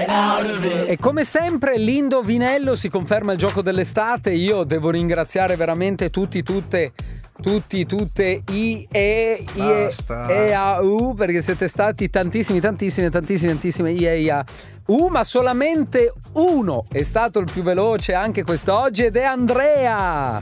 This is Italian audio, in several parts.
E come sempre l'Indovinello si conferma il gioco dell'estate. Io devo ringraziare veramente tutti, tutte perché siete stati tantissime ma solamente uno è stato il più veloce anche quest'oggi ed è Andrea.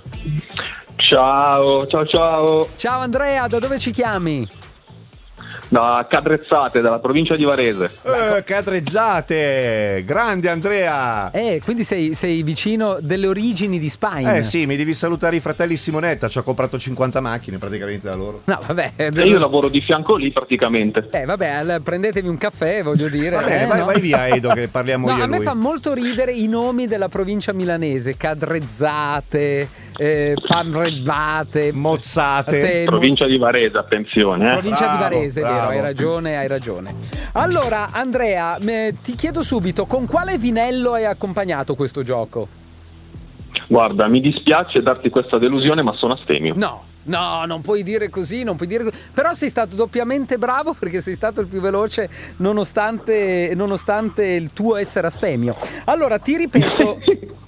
Ciao Andrea, da dove ci chiami? Da Cadrezzate, dalla provincia di Varese. Cadrezzate, grande Andrea. Quindi sei vicino delle origini di Spine. Sì, mi devi salutare i fratelli Simonetta, ci ho comprato 50 macchine praticamente da loro. No, vabbè. E io lavoro di fianco lì praticamente. Prendetevi un caffè, voglio dire. Va bene, vai via Edo che parliamo io e lui. A me fa molto ridere i nomi della provincia milanese: Cadrezzate, Panrevate, Mozzate. Provincia di Varese, attenzione. Provincia di Varese, bravo. Hai ragione. Allora, Andrea, ti chiedo subito, con quale vinello hai accompagnato questo gioco? Guarda, mi dispiace darti questa delusione, ma sono astemio. No, non puoi dire così, Però sei stato doppiamente bravo perché sei stato il più veloce nonostante il tuo essere astemio. Allora, ti ripeto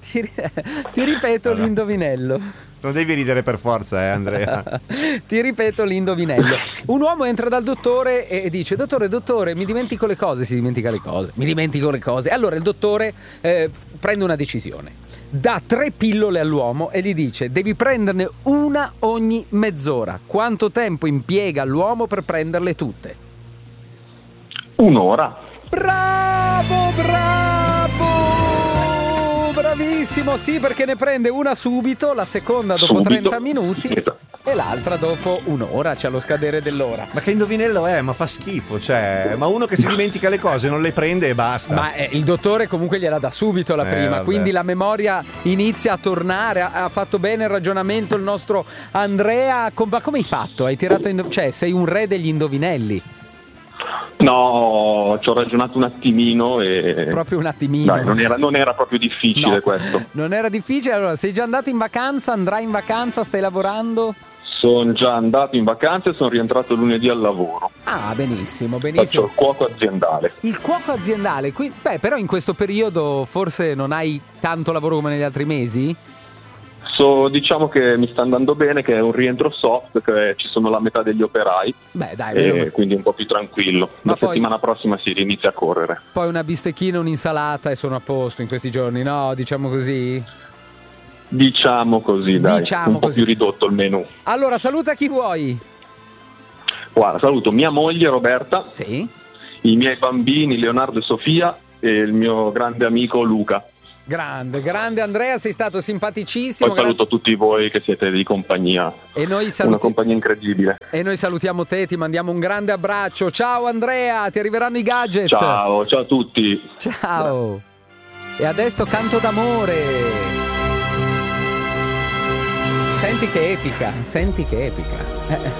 l'indovinello. Non devi ridere per forza, Andrea. Ti ripeto l'indovinello. Un uomo entra dal dottore e dice: dottore, mi dimentico le cose. Si dimentica le cose. Mi dimentico le cose. Allora il dottore prende una decisione. Dà 3 pillole all'uomo e gli dice: devi prenderne una ogni mezz'ora. Quanto tempo impiega l'uomo per prenderle tutte? 1 ora. Bravo! Bravissimo, sì, perché ne prende una subito, la seconda dopo 30 minuti e l'altra dopo 1 ora, c'è lo scadere dell'ora. Ma che indovinello è? Ma fa schifo, ma uno che si dimentica le cose non le prende e basta. Ma il dottore comunque gliela dà subito la prima, vabbè. Quindi la memoria inizia a tornare. Ha fatto bene il ragionamento il nostro Andrea. Ma come hai fatto? Hai tirato sei un re degli indovinelli. No, ci ho ragionato un attimino e... Proprio un attimino. Dai, non era proprio difficile questo. Non era difficile. Allora, sei già andato in vacanza? Andrai in vacanza? Stai lavorando? Sono già andato in vacanza e sono rientrato lunedì al lavoro. Ah, benissimo. Faccio il cuoco aziendale. Il cuoco aziendale? Però in questo periodo forse non hai tanto lavoro come negli altri mesi? Diciamo che mi sta andando bene, che è un rientro soft, che ci sono la metà degli operai. E quindi un po' più tranquillo. La settimana prossima si inizia a correre. Poi una bistecchina, un'insalata e sono a posto in questi giorni, no? Diciamo così? Diciamo così, dai. Un po' più ridotto il menù. Allora, saluta chi vuoi. Guarda, saluto mia moglie Roberta. Sì. I miei bambini Leonardo e Sofia e il mio grande amico Luca. Grande Andrea, sei stato simpaticissimo. Poi saluto tutti voi che siete di compagnia. E noi una compagnia incredibile. E noi salutiamo te, ti mandiamo un grande abbraccio. Ciao Andrea, ti arriveranno i gadget. Ciao a tutti. Ciao. E adesso Canto d'amore. Senti che epica.